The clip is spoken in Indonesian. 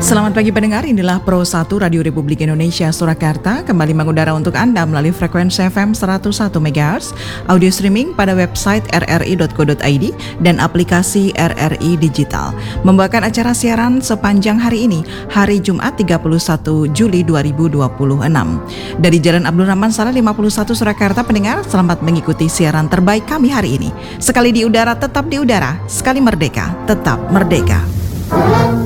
Selamat pagi pendengar, inilah Pro 1 Radio Republik Indonesia Surakarta kembali mengudara untuk Anda melalui frekuensi FM 101 MHz, audio streaming pada website rri.co.id dan aplikasi RRI Digital. Membawakan acara siaran sepanjang hari ini, hari Jumat 31 Juli 2026. Dari Jalan Abdul Rahman Saleh 51 Surakarta, pendengar, selamat mengikuti siaran terbaik kami hari ini. Sekali di udara, tetap di udara. Sekali merdeka, tetap merdeka.